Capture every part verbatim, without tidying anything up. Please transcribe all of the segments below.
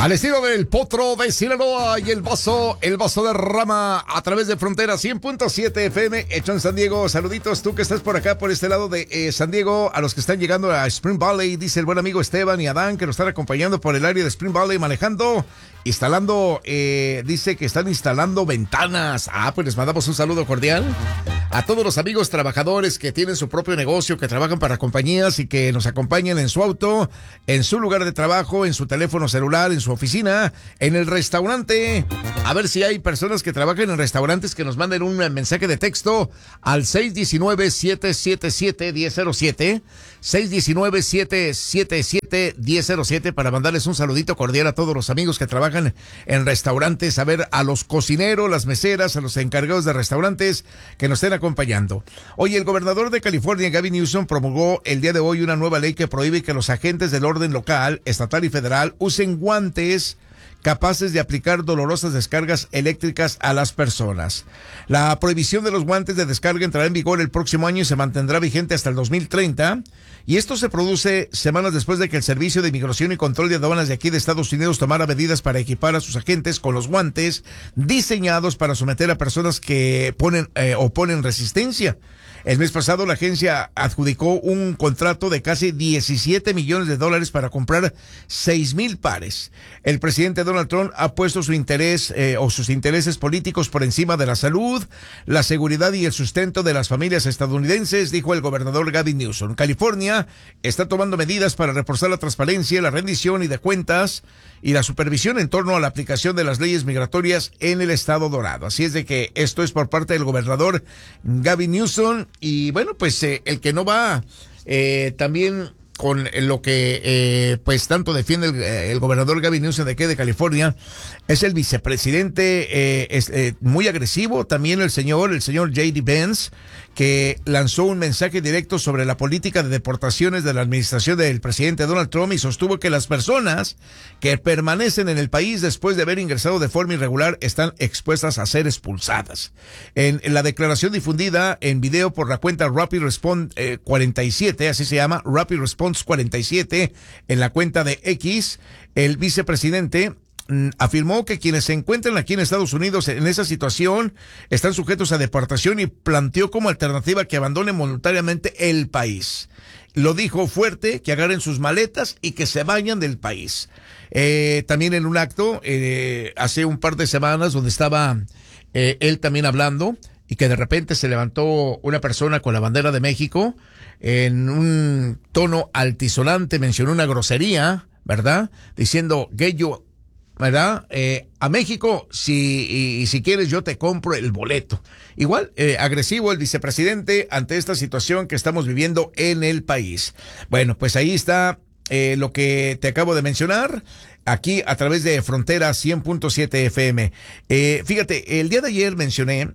Al estilo del potro de Sinaloa y el vaso, el vaso de rama a través de Frontera cien punto siete F M, hecho en San Diego. Saluditos, tú que estás por acá, por este lado de eh, San Diego, a los que están llegando a Spring Valley, dice el buen amigo Esteban y Adán, que nos están acompañando por el área de Spring Valley, manejando, instalando, eh, dice que están instalando ventanas. Ah, pues les mandamos un saludo cordial a todos los amigos trabajadores que tienen su propio negocio, que trabajan para compañías y que nos acompañan en su auto, en su lugar de trabajo, en su teléfono celular, en su oficina, en el restaurante. A ver si hay personas que trabajan en restaurantes que nos manden un mensaje de texto al seis uno nueve, siete siete siete, uno cero cero siete, seis uno nueve, siete siete siete, uno cero cero siete, para mandarles un saludito cordial a todos los amigos que trabajan en restaurantes, a ver a los cocineros, las meseras, a los encargados de restaurantes que nos estén acompañando. Oye, el gobernador de California, Gavin Newsom, promulgó el día de hoy una nueva ley que prohíbe que los agentes del orden local, estatal y federal usen guantes capaces de aplicar dolorosas descargas eléctricas a las personas. La prohibición de los guantes de descarga entrará en vigor el próximo año y se mantendrá vigente hasta el dos mil treinta. Y esto se produce semanas después de que el Servicio de Inmigración y Control de Aduanas de aquí de Estados Unidos tomara medidas para equipar a sus agentes con los guantes diseñados para someter a personas que ponen eh, oponen resistencia. El mes pasado la agencia adjudicó un contrato de casi diecisiete millones de dólares para comprar seis mil pares. El presidente Donald Trump ha puesto su interés eh, o sus intereses políticos por encima de la salud, la seguridad y el sustento de las familias estadounidenses, dijo el gobernador Gavin Newsom. California está tomando medidas para reforzar la transparencia, la rendición y de cuentas y la supervisión en torno a la aplicación de las leyes migratorias en el estado dorado. Así es de que esto es por parte del gobernador Gavin Newsom. Y bueno, pues eh, el que no va eh, también con lo que eh, pues tanto defiende el, el gobernador Gavin Newsom de aquí de California es el vicepresidente, eh, es eh, muy agresivo también el señor, el señor J D Vance, que lanzó un mensaje directo sobre la política de deportaciones de la administración del presidente Donald Trump y sostuvo que las personas que permanecen en el país después de haber ingresado de forma irregular están expuestas a ser expulsadas. En, en la declaración difundida en video por la cuenta Rapid Response eh, cuarenta y siete, así se llama, Rapid Response cuarenta y siete, en la cuenta de X, el vicepresidente afirmó que quienes se encuentran aquí en Estados Unidos en esa situación están sujetos a deportación y planteó como alternativa que abandonen voluntariamente el país. Lo dijo fuerte, que agarren sus maletas y que se vayan del país. Eh, también en un acto, eh, hace un par de semanas, donde estaba eh, él también hablando, y que de repente se levantó una persona con la bandera de México, en un tono altisonante mencionó una grosería, ¿verdad? Diciendo que yo... ¿verdad? Eh, a México, si, y, y si quieres yo te compro el boleto. Igual, eh, agresivo el vicepresidente ante esta situación que estamos viviendo en el país. Bueno, pues ahí está eh, lo que te acabo de mencionar, aquí a través de Frontera cien punto siete F M. Eh, fíjate, el día de ayer mencioné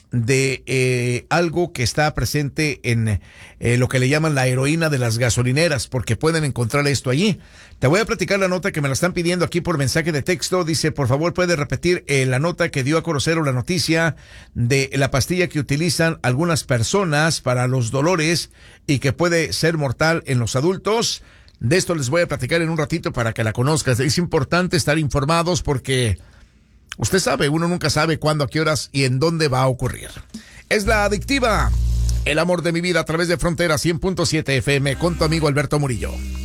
de eh, algo que está presente en eh, lo que le llaman la heroína de las gasolineras, porque pueden encontrar esto allí. Te voy a platicar la nota que me la están pidiendo aquí por mensaje de texto. Dice, por favor, puede repetir eh, la nota que dio a conocer o la noticia de la pastilla que utilizan algunas personas para los dolores y que puede ser mortal en los adultos. De esto les voy a platicar en un ratito para que la conozcas. Es importante estar informados porque usted sabe, uno nunca sabe cuándo, a qué horas y en dónde va a ocurrir. Es La Adictiva, el amor de mi vida a través de Frontera cien punto siete F M con tu amigo Alberto Murillo.